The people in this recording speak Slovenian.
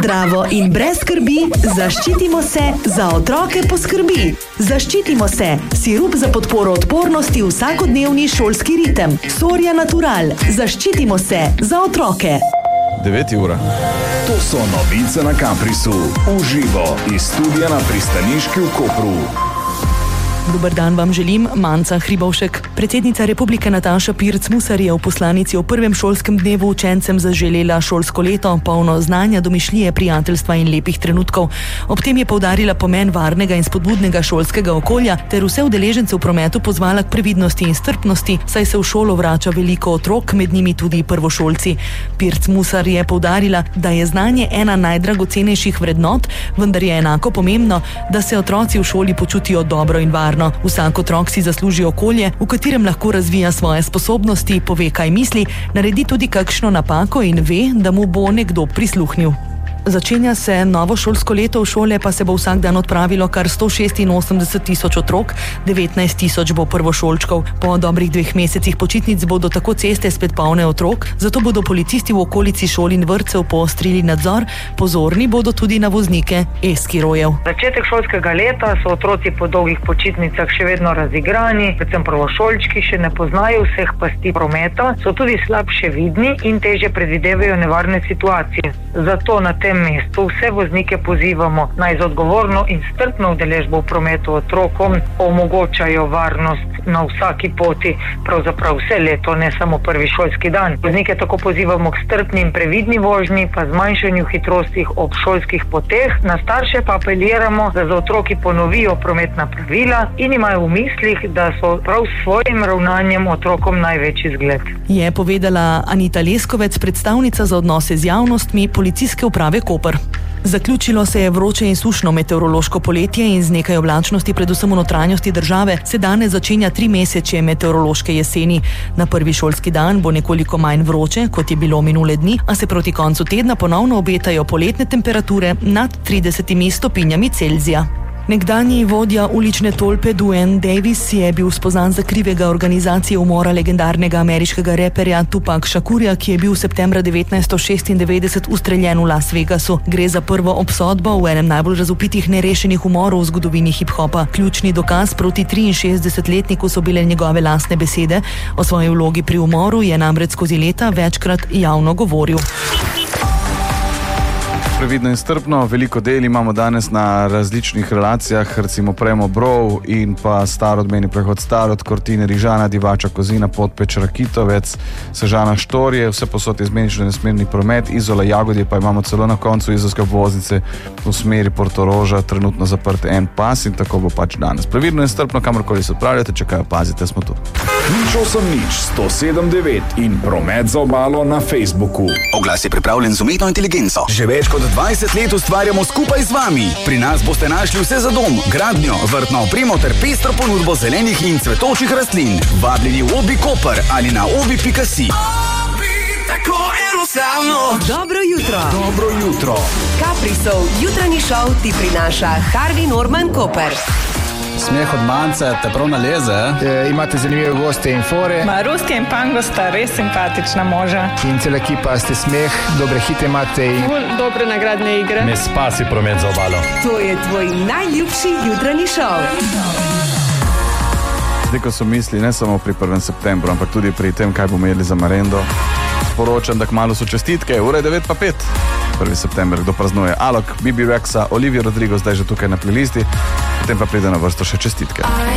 Zdravo in brez skrbi, zaščitimo se, za otroke poskrbi. Zaščitimo se, sirup za podporo odpornosti v vsakodnevni šolski ritem. Soria Natural, zaščitimo se, za otroke. 9 ura. To so novice na Caprisu. Uživo iz studia na Pristaniški v Kopru. Dober dan vam želim, Manca Hribovšek. Predsednica Republike Nataša Pirc Musar je v poslanici o prvem šolskem dnevu učencem zaželela šolsko leto, polno znanja, domišljije, prijateljstva in lepih trenutkov. Ob tem je poudarila pomen varnega in spodbudnega šolskega okolja ter vse udeležence v prometu pozvala k previdnosti in strpnosti, saj se v šolo vrača veliko otrok, med njimi tudi prvošolci. Pirc Musar je poudarila, da je znanje ena najdragocenejših vrednot, vendar je enako pomembno, da se otroci v šoli počutijo dobro in varno. Vsak otrok si zasluži okolje, v katerem lahko razvija svoje sposobnosti, pove, kaj misli, naredi tudi kakšno napako in ve, da mu bo nekdo prisluhnil. Začenja se novo šolsko leto, v šole pa se bo vsak dan odpravilo kar 186.000 otrok, 19.000 bo prvošolčkov. Po dobrih 2 mesecih počitnic bodo tako ceste spet polne otrok, zato bodo policisti v okolici šol in vrtcev poostrili nadzor, pozorni bodo tudi na voznike e-skirojev. Začetek šolskega leta so otroci po dolgih počitnicah še vedno razigrani, predvsem prvošolčki še ne poznajo vseh pasti prometa, so tudi slabše vidni in težje predvidevajo nevarne situacije. Zato na tem mestu vse voznike pozivamo, naj z odgovorno in strpno udeležbo v prometu otrokom omogočajo varnost na vsaki poti, pravzaprav vse leto, ne samo prvi šolski dan. Voznike tako pozivamo k strpni in previdni vožnji, pa zmanjšanju hitrosti ob šolskih poteh. Na starše pa apeliramo, da za otroki ponovijo prometna pravila in imajo v mislih, da so prav s svojim ravnanjem otrokom največji zgled. Je povedala Anita Leskovec, predstavnica za odnose z javnostmi Policijske uprave Koper. Zaključilo se je vroče in sušno meteorološko poletje in z nekaj oblačnosti, predvsem v notranjosti države, se danes začenja 3-mesečje meteorološke jeseni. Na prvi šolski dan bo nekoliko manj vroče, kot je bilo minule dni, a se proti koncu tedna ponovno obetajo poletne temperature nad 30 stopinjami Celzija. Nekdanji vodja ulične tolpe Duane Davis je bil spoznan za krivega organizacije umora legendarnega ameriškega reperja Tupac Shakurja, ki je bil septembra 1996 ustreljen v Las Vegasu. Gre za prvo obsodbo v enem najbolj razvpitih nerešenih umorov v zgodovini hip-hopa. Ključni dokaz proti 63-letniku so bile njegove lastne besede. O svoji vlogi pri umoru je namreč skozi leta večkrat javno govoril. Previdno in strpno, veliko del imamo danes na različnih relacijah, recimo Premo Brov in pa Starod, prehod Starod, Kortine, Rižana, Divača, Kozina, Podpeč, Rakitovec, Sežana, Štorje, vse posod izmenično nesmerni promet, Izola, Jagodje, pa imamo celo na koncu izolske obvoznice v smeri Portoroža, trenutno zaprt en pas in tako bo pač danes. Previdno in strpno, kamorkoli se odpravljate, če kaj opazite, smo tu. Nič 107.9 in promet za obalo na Facebooku. Oglas je pripravljen z umetno inteligenco. Že več kot 20 let ustvarjamo skupaj z vami. Pri nas boste našli vse za dom, gradnjo, vrtno opremo ter pestro ponudbo zelenih in cvetočih rastlin. Vabljeni v Obi Koper ali na obi.si. Tako enostavno. Dobro jutro. Dobro jutro. Caprisov jutranji šov ti prinaša Harvey Norman Koper. Smeh od Mance te prav naleze. Imate zanimive goste in fore. Ruski in Pango sta res simpatična moža. In cela ekipa ste smeh, dobre hite imate in dobre nagradne igre. Ne spasi promet za obalo. To je tvoj najljubši jutranji šov. Zdaj, ko so misli ne samo pri 1. septembru, ampak tudi pri tem, kaj bomo jedli za marendo, sporočam, da kmalu so čestitke, ura je 9:05. 1. september, kdo praznuje? Alok, Bibi Rexa, Olivia Rodrigo zdaj že tukaj na playlisti, potem pa pride na vrsto še čestitke.